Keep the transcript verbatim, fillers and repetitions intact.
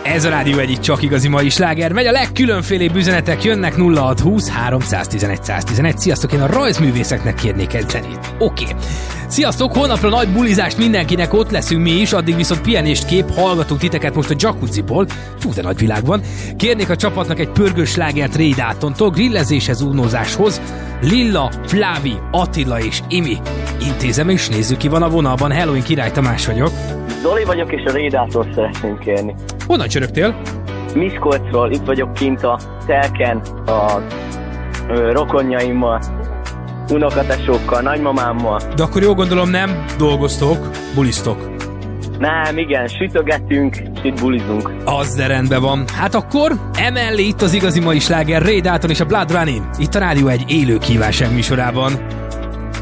Ez a Rádió egy csak igazi mai sláger. Megy a legkülönfélébb üzenetek, jönnek nulla hat húsz háromszáztizenegy száztizenegy. Sziasztok, én a rajzművészeknek kérnék egy zenét. Oké. Okay. Sziasztok, holnapra nagy bulizást mindenkinek, ott leszünk mi is, addig viszont pihenést kép, hallgatunk titeket most a jacuzziból. Fú, de nagy világ van. Kérnék a csapatnak egy pörgős slágert Rédátontól, grillezéshez, únózáshoz. Lilla, Flávi, Attila és Imi. Intézem és nézzük, ki van a vonalban. Hello, én Király Tamás vagyok. Zoli vagyok, és a Rédától szeretném kérni. Honnan csörögtél? Miskolcról, itt vagyok kint a telken, a ö, rokonjaimmal, unokatesókkal, nagymamámmal. De akkor jól gondolom, nem dolgoztok, bulisztok. Nem, igen, sütögetünk, és itt bulizunk. Az de rendben van. Hát akkor emellé itt az igazi mai sláger Rédáton és a Blood Running. Itt a Rádió egy élő kívánság műsorában.